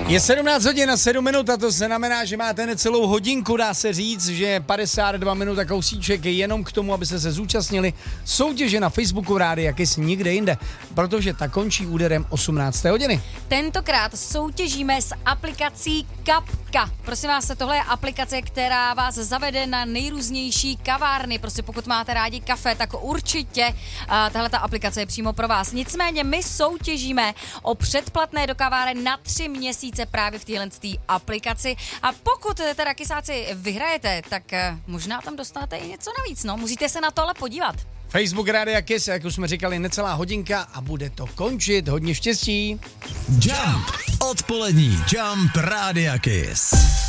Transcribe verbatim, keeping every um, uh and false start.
Je sedmnáct hodin a sedm minut a to znamená, že máte necelou hodinku, dá se říct, že padesát dva minut a kousíček jenom k tomu, abyste se zúčastnili soutěže na Facebooku Rádia Kiss nikde jinde, protože ta končí úderem osmnácté hodiny. Tentokrát soutěžíme s aplikací Kapka. Prosím vás, tohle je aplikace, která vás zavede na nejrůznější kavárny. Prostě pokud máte rádi kafe, tak určitě tahle ta aplikace je přímo pro vás. Nicméně my soutěžíme o předplatné do kaváren na tři měsíce právě v téhle aplikaci. A pokud teda kysáci vyhrajete, tak možná tam dostanete i něco navíc. No, musíte se na to ale podívat. Facebook Rádia Kiss, jak už jsme říkali, necelá hodinka a bude to končit. Hodně štěstí. Jump! Odpolední Jump Rádia Kiss.